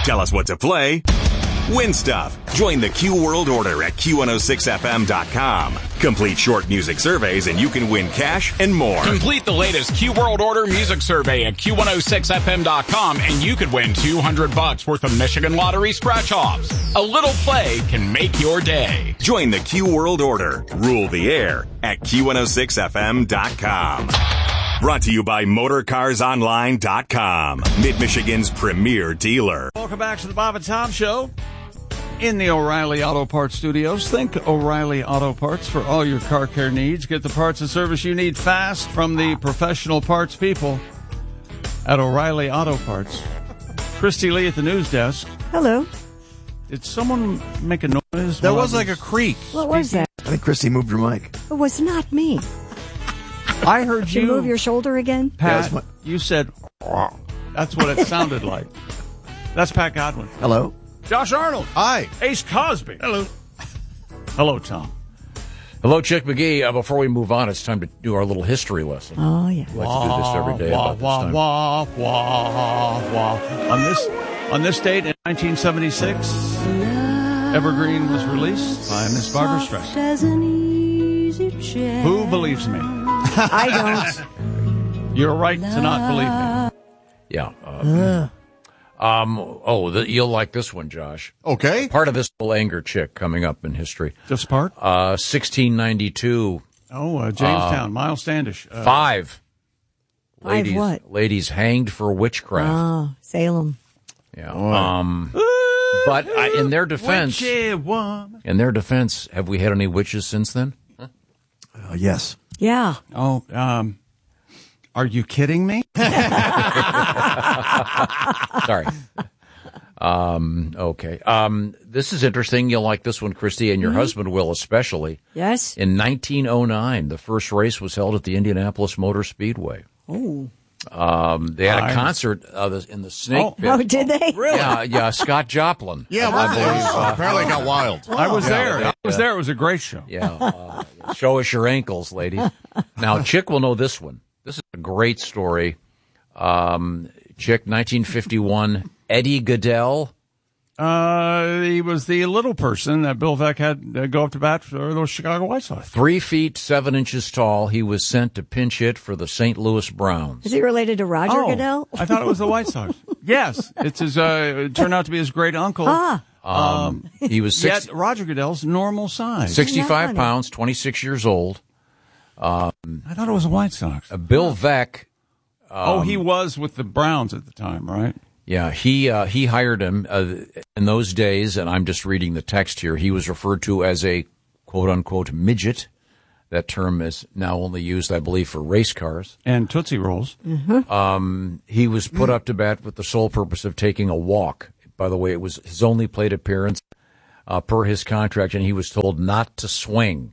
Tell us what to play. Win stuff. Join the Q World Order at Q106FM.com. Complete short music surveys and you can win cash and more. Complete the latest Q World Order music survey at Q106FM.com and you could win $200 worth of Michigan Lottery scratch-offs. A little play can make your day. Join the Q World Order. Rule the air at Q106FM.com. Brought to you by MotorCarsOnline.com, Mid-Michigan's premier dealer. Welcome back to the Bob and Tom Show in the O'Reilly Auto Parts Studios. Think O'Reilly Auto Parts for all your car care needs. Get the parts and service you need fast from the professional parts people at O'Reilly Auto Parts. Christy Lee at the news desk. Hello. Did someone make a noise? There was like a creak. What was that? I think Christy moved her mic. It was not me. I heard Did you move your shoulder again? Pat, you said, that's what it sounded like. That's Pat Godwin. Hello. Josh Arnold. Hi. Ace Cosby. Hello. Hello, Tom. Hello, Chick McGee. Before we move on, it's time to do our little history lesson. Oh, yeah. We like to do this every day about this time. On this date in 1976, Evergreen was released by Miss Barbra Streisand. Who believes me? I don't. You're right to not believe me. Yeah. You'll like this one, Josh. Okay. Part of this will anger Chick coming up in history. This part? 1692. Jamestown, Miles Standish. Five ladies, what? ladies hanged for witchcraft. Oh, Salem. Yeah. But in their defense, have we had any witches since then? Yes. Yeah. Oh, are you kidding me? Sorry. Okay. This is interesting. You'll like this one, Christy, and your husband will especially. Yes. In 1909, the first race was held at the Indianapolis Motor Speedway. Oh. They had a concert in the Snake Pit. Oh, did they? Really? Yeah, Scott Joplin. Yeah, apparently it got wild. I was there. I was there. It was a great show. Yeah. Show us your ankles, lady. Now, Chick will know this one. This is a great story. Chick, 1951, Eddie Goodell. He was the little person that Bill Veeck had go up to bat for those Chicago White Sox. 3 feet 7 inches tall. He was sent to pinch hit for the St. Louis Browns. Is he related to Roger Goodell? I thought it was the White Sox. Yes, it's his. It turned out to be his great uncle. He was yet Roger Goodell's normal size, 65 pounds, 26 years old. I thought it was the White Sox. Bill Veeck. He was with the Browns at the time, right? Yeah, he hired him in those days, and I'm just reading the text here. He was referred to as a quote-unquote midget. That term is now only used, I believe, for race cars. And Tootsie Rolls. Mm-hmm. He was put up to bat with the sole purpose of taking a walk. By the way, it was his only plate appearance per his contract, and he was told not to swing.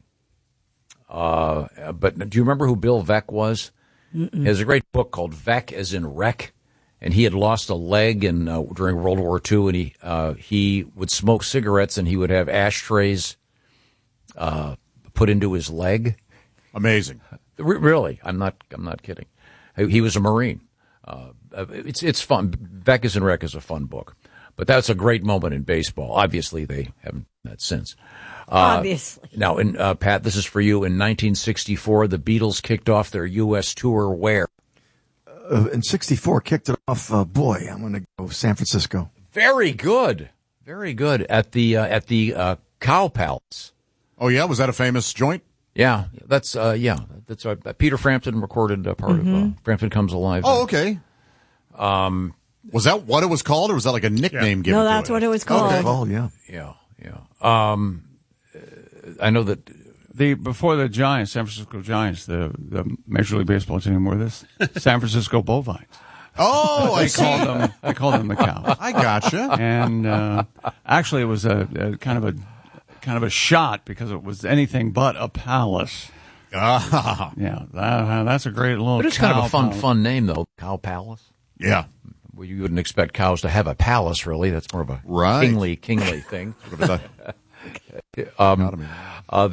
But do you remember who Bill Veeck was? There's a great book called Veeck as in Wreck. And he had lost a leg during World War II, and he would smoke cigarettes, and he would have ashtrays put into his leg. Amazing. Really, I'm not kidding. He was a Marine. It's fun. Veeck as in Wreck is a fun book, but that's a great moment in baseball. Obviously, they haven't done that since. Obviously. Now, Pat, this is for you. In 1964, the Beatles kicked off their U.S. tour where? In 64, kicked it off. I'm going to go San Francisco. Very good. Very good. At the Cow Palace. Oh, yeah? Was that a famous joint? Yeah. That's Peter Frampton recorded part of Frampton Comes Alive. Oh, okay. Was that what it was called, or was that like a nickname given to it? No, that's what it was called. Okay. Oh, yeah. Yeah. I know that before the Giants, San Francisco Giants, the Major League Baseball team were this San Francisco Bovines. Oh, I see. I call them the Cows. I gotcha. And actually, it was a kind of a shot because it was anything but a palace. Yeah, that's a great little. But it's kind of a fun name, though. Cow Palace. Yeah. Well, you wouldn't expect cows to have a palace, really. That's more of a kingly thing. Did I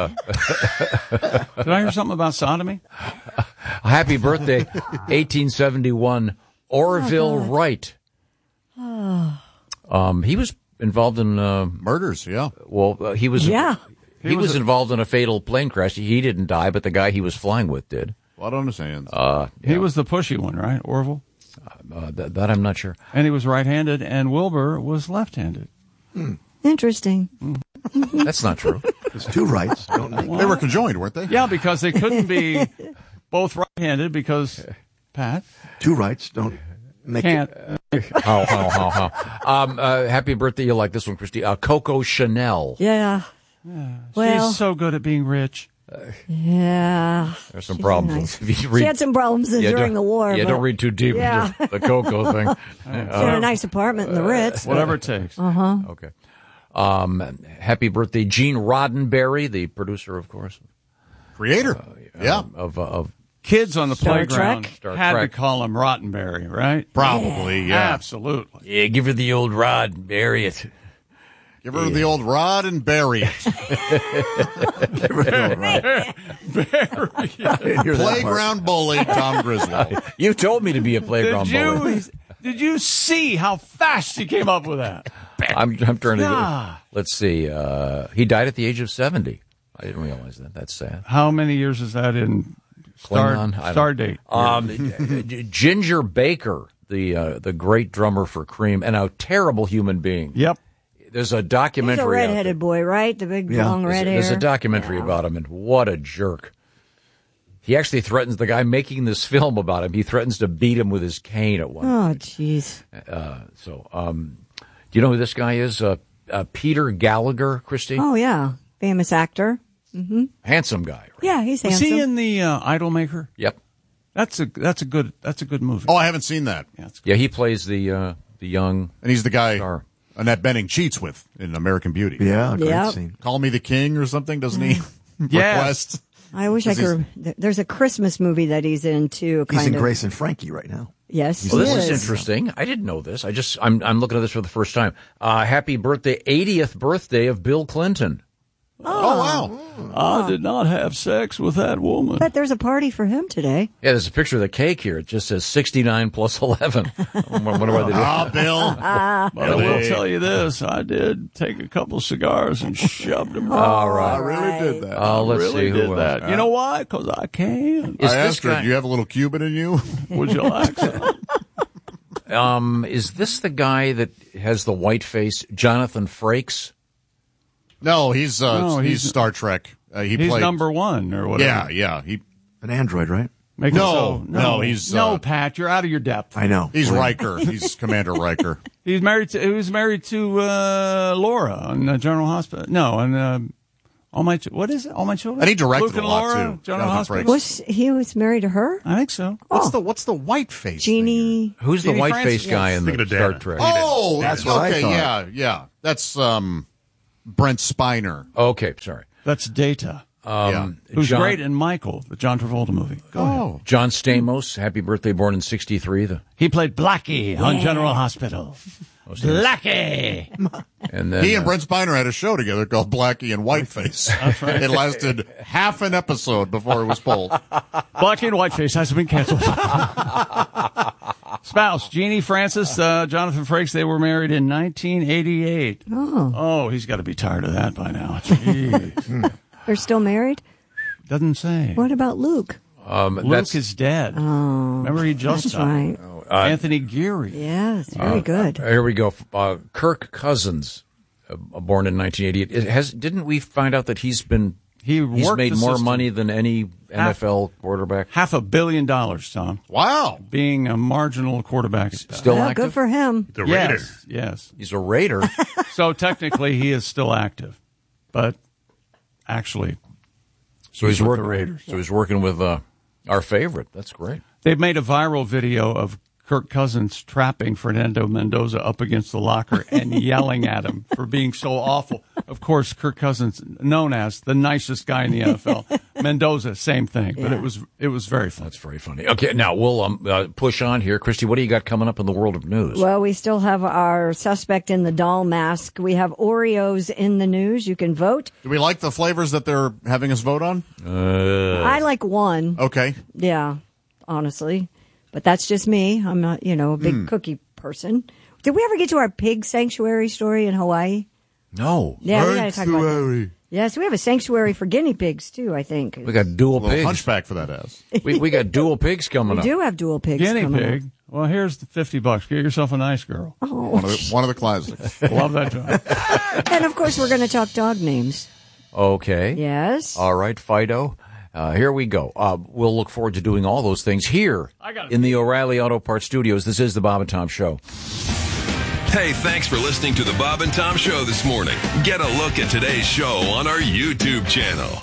hear something about sodomy? Happy birthday, 1871, Orville Wright. He was involved in murders. Yeah. Well, he was. Yeah. He was involved in a fatal plane crash. He didn't die, but the guy he was flying with did. Blood on his hands. He was the pushy one, right, Orville? That I'm not sure. And he was right-handed, and Wilbur was left-handed. Interesting. That's not true. There's two rights. Don't make They were conjoined, weren't they? Yeah, because they couldn't be both right-handed because, Pat, two rights. Don't make can't. How. Happy birthday. You like this one, Christy. Coco Chanel. Yeah. Well, She's so good at being rich. yeah. There's some She's problems. nice. If you read, She had some problems during the war. Yeah, but don't read too deep Yeah. into the Coco thing. She had a nice apartment in the Ritz. Whatever it takes. Okay. Happy birthday, Gene Roddenberry, the producer, of course. Creator. Yeah. Of Kids on the Star playground Trek? Star had Trek. to call him Rottenberry, right? Probably, yeah. Absolutely. yeah, give her the old rod, bury it. Give her the old rod and bury it. Playground bully, Tom Griswold. You told me to be a playground bully. Did you see how fast he came up with that? I'm trying to. Yeah. Let's see. He died at the age of 70. I didn't realize that. That's sad. How many years is that in Klingon? I star don't- date? Ginger Baker, the great drummer for Cream, and a terrible human being. Yep. There's a He's documentary. a out there. redheaded boy, right? The big, Yeah. long red hair. There's a documentary about him, and what a jerk. He actually threatens the guy making this film about him. He threatens to beat him with his cane at one. Oh, jeez. Do you know who this guy is? Peter Gallagher, Christy? Oh, yeah. Famous actor. Handsome guy. Right? Yeah, he's Was handsome. he in the Idolmaker? Yep. That's a good movie. Oh, I haven't seen that. Yeah, it's good. Yeah, he plays the young And he's the guy star. Annette Bening cheats with in American Beauty. Yeah, great Yep. scene. Call Me the King or something, doesn't he? Yes. Request. I wish I could. There's a Christmas movie that he's in, too. He's in of. Grace and Frankie right now. Yes, Well, he this is interesting. I didn't know this. I'm looking at this for the first time. Happy birthday, 80th birthday of Bill Clinton. Oh, wow. I did not have sex with that woman. But there's a party for him today. Yeah, there's a picture of the cake here. It just says 69 plus 11. I wonder why they do. Ah, Bill. But I will tell you this: I did take a couple cigars and shoved them. All right. I really did that. Let's really see who did else. that. You know why? Because I can. Is I this asked her, guy, do you have a little Cuban in you? Would you like some? is this the guy that has the white face, Jonathan Frakes? No, he's he's Star Trek. He He's played number one or whatever. Yeah. He An android, right? Make it No, so. no, he's, no, Pat. You're out of your depth. I know. he's Riker. He's Commander Riker. He was married to Laura on General Hospital. No, on All My what is it? All My Children. And he directed Luke and a lot, Laura, too. General Jonathan Hospital. He was married to her? I think so. What's the white face? Jeannie. Who's the Jeannie white Francis, face guy yes. in Thinking the of Star Dana. Trek? Oh, That's what I okay. thought. Yeah. That's Brent Spiner. Okay, sorry. That's Data. Who's John- great in Michael, the John Travolta movie. Go ahead. John Stamos, happy birthday, born in 63. He played Blackie on General Hospital. Blackie. And then He and Brent Spiner had a show together called Blackie and Whiteface. It lasted half an episode before it was pulled. Blackie and Whiteface has been canceled. Spouse, Jeannie Francis, Jonathan Frakes, they were married in 1988. Oh, he's got to be tired of that by now. Jeez. They're still married? Doesn't say. What about Luke? Luke is dead. Remember, he just That's died. right. Anthony Geary. Yes, very good. Here we go. Kirk Cousins, born in 1988. Didn't we find out that he's worked made the more system. money than any NFL quarterback? $500 million, Tom. Wow. Being a marginal quarterback. Still Well, active? good for him. The Raider. Yes. He's a Raider. So technically, he is still active, but actually, So he's with working. the Raiders. So he's working with our favorite. That's great. they've made a viral video of Kirk Cousins trapping Fernando Mendoza up against the locker and yelling at him for being so awful. Of course, Kirk Cousins, known as the nicest guy in the NFL. Mendoza, same thing, but it was very fun. That's very funny. Okay, now we'll push on here. Christy, what do you got coming up in the world of news? Well, we still have our suspect in the doll mask. We have Oreos in the news. You can vote. Do we like the flavors that they're having us vote on? I like one. Okay. Yeah, honestly. But that's just me. I'm not, a big cookie person. person. Did we ever get to our pig sanctuary story in Hawaii? No. Yeah, we got to talk about that. Yes, we have a sanctuary for guinea pigs, too, I think. We got dual pigs. Hunchback for that ass. We got dual pigs coming up. We do have dual pigs Guinea pig. up. Well, here's the $50. Get yourself a nice girl. Oh. One of the classics. Love that job. And, of course, we're going to talk dog names. Okay. Yes. All right, Fido. Here we go. We'll look forward to doing all those things here in the O'Reilly Auto Parts Studios. This is the Bob and Tom Show. Hey, thanks for listening to the Bob and Tom Show this morning. Get a look at today's show on our YouTube channel.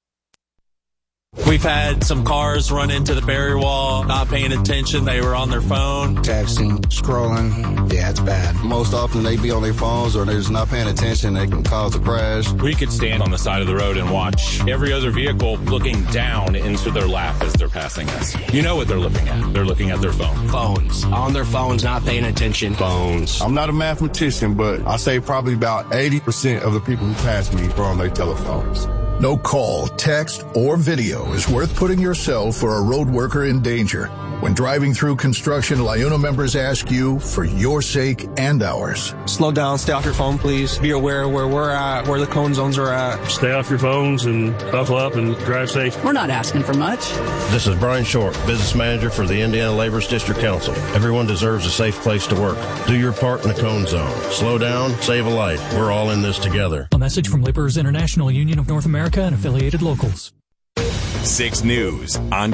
We've had some cars run into the barrier wall, not paying attention. They were on their phone. Texting, scrolling. Yeah, it's bad. Most often they be on their phones or they're just not paying attention. They can cause a crash. We could stand on the side of the road and watch every other vehicle looking down into their lap as they're passing us. You know what they're looking at. They're looking at their phone. Phones. On their phones, not paying attention. Phones. I'm not a mathematician, but I say probably about 80% of the people who pass me are on their telephones. No call, text, or video is worth putting yourself or a road worker in danger. When driving through construction, LIUNA members ask you for your sake and ours. Slow down, stay off your phone, please. Be aware where we're at, where the cone zones are at. Stay off your phones and buckle up and drive safe. We're not asking for much. This is Brian Short, business manager for the Indiana Laborers District Council. Everyone deserves a safe place to work. Do your part in the cone zone. Slow down, save a life. We're all in this together. A message from Laborers International Union of North America and affiliated locals. 6 News on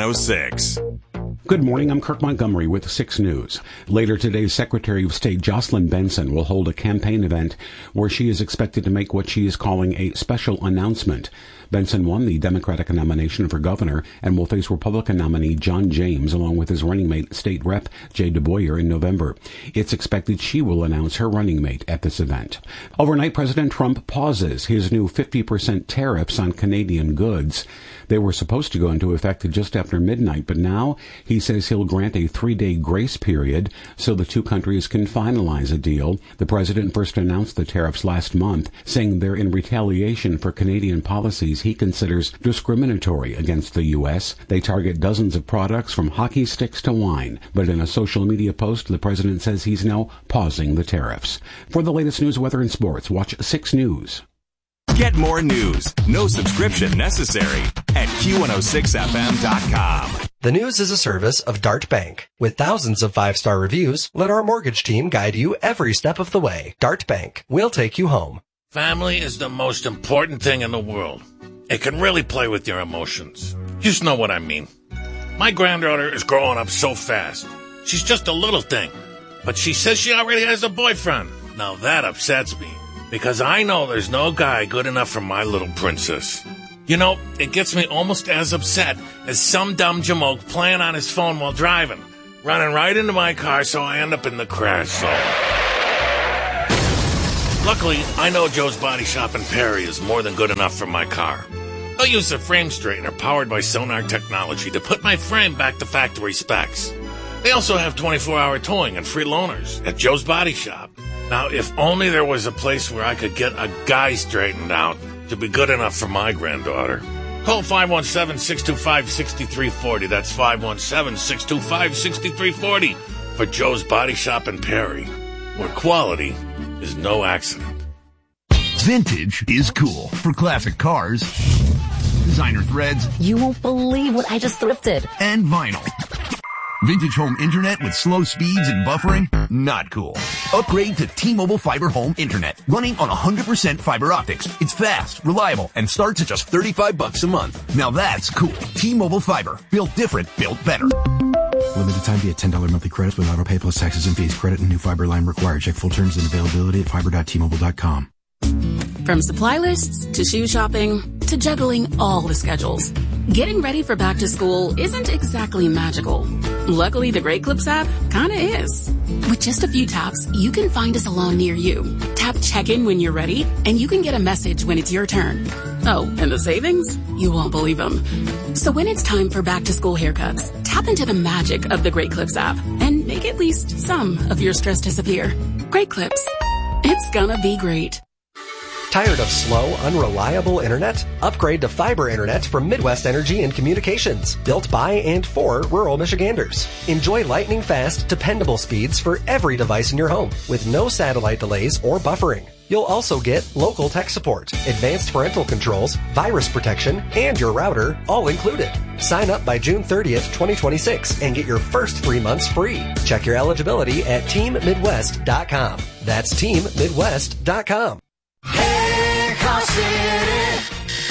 Q106. Good morning, I'm Kirk Montgomery with 6 News. Later today, Secretary of State Jocelyn Benson will hold a campaign event where she is expected to make what she is calling a special announcement. Benson won the Democratic nomination for governor and will face Republican nominee John James along with his running mate, State Rep Jay DeBoyer, in November. It's expected she will announce her running mate at this event. Overnight, President Trump pauses his new 50% tariffs on Canadian goods. They were supposed to go into effect just after midnight, but now he says he'll grant a 3-day grace period so the two countries can finalize a deal. The president first announced the tariffs last month, saying they're in retaliation for Canadian policies he considers discriminatory against the U.S. They target dozens of products from hockey sticks to wine. But in a social media post, the president says he's now pausing the tariffs. For the latest news, weather, and sports, watch 6 News. Get more news, no subscription necessary, at Q106FM.com. The News is a service of Dart Bank. With thousands of 5-star reviews, let our mortgage team guide you every step of the way. Dart Bank. We'll take you home. Family is the most important thing in the world. It can really play with your emotions. You just know what I mean. My granddaughter is growing up so fast. She's just a little thing. But she says she already has a boyfriend. Now that upsets me. Because I know there's no guy good enough for my little princess. You know, it gets me almost as upset as some dumb jamoke playing on his phone while driving, running right into my car so I end up in the crash zone. Luckily, I know Joe's Body Shop in Perry is more than good enough for my car. I'll use the frame straightener powered by Sonar technology to put my frame back to factory specs. They also have 24-hour towing and free loaners at Joe's Body Shop. Now, if only there was a place where I could get a guy straightened out to be good enough for my granddaughter. Call 517-625-6340. That's 517-625-6340 for Joe's Body Shop in Perry, where quality is no accident. Vintage is cool. For classic cars, designer threads. You won't believe what I just thrifted. And vinyl. Vintage home internet with slow speeds and buffering? Not cool. Upgrade to T-Mobile Fiber Home Internet, running on 100% fiber optics. It's fast, reliable, and starts at just $35 a month. Now that's cool. T-Mobile Fiber. Built different, built better. Limited time via $10 monthly credits with auto pay plus taxes and fees. Credit and new fiber line required. Check full terms and availability at fiber.tmobile.com. From supply lists to shoe shopping to juggling all the schedules, getting ready for back to school isn't exactly magical. Luckily, the Great Clips app kinda is. With just a few taps, you can find a salon near you. Tap check-in when you're ready, and you can get a message when it's your turn. Oh, and the savings? You won't believe them. So when it's time for back to school haircuts, tap into the magic of the Great Clips app and make at least some of your stress disappear. Great Clips. It's gonna be great. Tired of slow, unreliable internet? Upgrade to fiber internet from Midwest Energy and Communications, built by and for rural Michiganders. Enjoy lightning-fast, dependable speeds for every device in your home, with no satellite delays or buffering. You'll also get local tech support, advanced parental controls, virus protection, and your router, all included. Sign up by June 30th, 2026, and get your first 3 months free. Check your eligibility at teammidwest.com. That's teammidwest.com. Hey, Car City.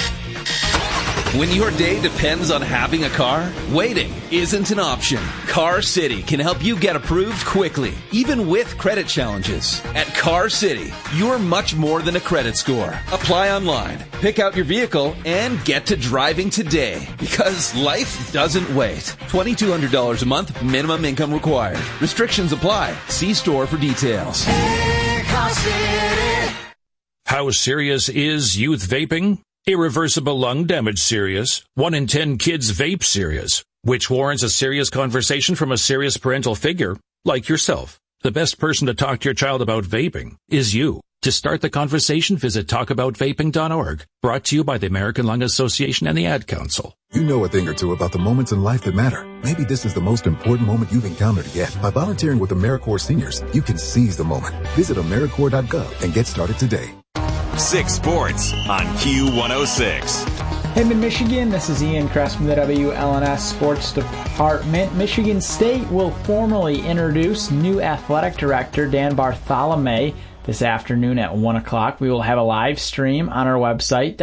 When your day depends on having a car, waiting isn't an option. Car City can help you get approved quickly, even with credit challenges. At Car City, you're much more than a credit score. Apply online, pick out your vehicle, and get to driving today. Because life doesn't wait. $2,200 a month, minimum income required. Restrictions apply. See store for details. Hey, Car City. How serious is youth vaping? Irreversible lung damage serious. 1 in 10 kids vape serious, which warrants a serious conversation from a serious parental figure like yourself. The best person to talk to your child about vaping is you. To start the conversation, visit talkaboutvaping.org. Brought to you by the American Lung Association and the Ad Council. You know a thing or two about the moments in life that matter. Maybe this is the most important moment you've encountered yet. By volunteering with AmeriCorps Seniors, you can seize the moment. Visit AmeriCorps.gov and get started today. 6 Sports on Q106. Hey, Mid-Michigan, this is Ian Kress from the WLNS Sports Department. Michigan State will formally introduce new athletic director Dan Bartholomew this afternoon at 1 o'clock. We will have a live stream on our website,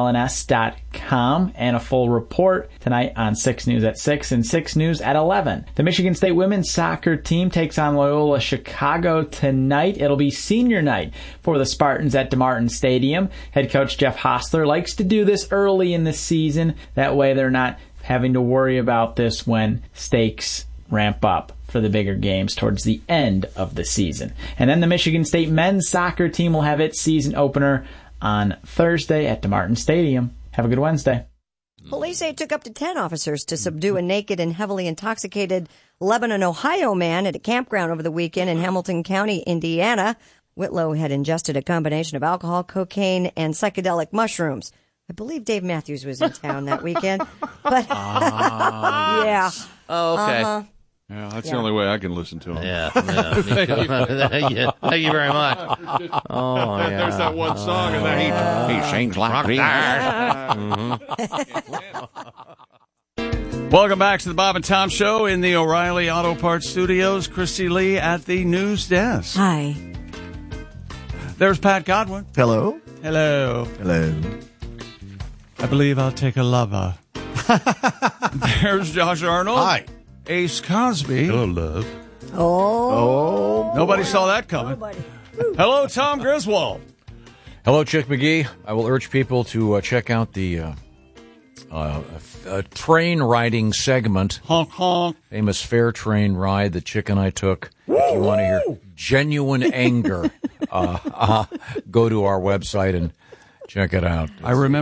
WLNS.com, and a full report tonight on 6 News at 6 and 6 News at 11. The Michigan State women's soccer team takes on Loyola Chicago tonight. It'll be senior night for the Spartans at DeMartin Stadium. Head coach Jeff Hostler likes to do this early in the season. That way they're not having to worry about this when stakes ramp up for the bigger games towards the end of the season. And then the Michigan State men's soccer team will have its season opener on Thursday at DeMartin Stadium. Have a good Wednesday. Police say it took up to 10 officers to subdue a naked and heavily intoxicated Lebanon, Ohio man at a campground over the weekend in Hamilton County, Indiana. Whitlow had ingested a combination of alcohol, cocaine, and psychedelic mushrooms. I believe Dave Matthews was in town that weekend. But yeah. Oh, okay. Uh-huh. Yeah, that's the only way I can listen to him. Yeah, me too. Thank you very much. Oh, yeah. There's that one song, and then he sings like that. Welcome back to the Bob and Tom Show in the O'Reilly Auto Parts Studios. Christy Lee at the news desk. Hi. There's Pat Godwin. Hello. Hello. Hello. I believe I'll take a lover. There's Josh Arnold. Hi. Ace Cosby. Hello, love. Oh. Nobody saw that coming. Hello, Tom Griswold. Hello, Chick McGee. I will urge people to check out the train riding segment. Honk, honk. Famous fair train ride that Chick and I took. If you want to hear genuine anger, go to our website and check it out. I remember.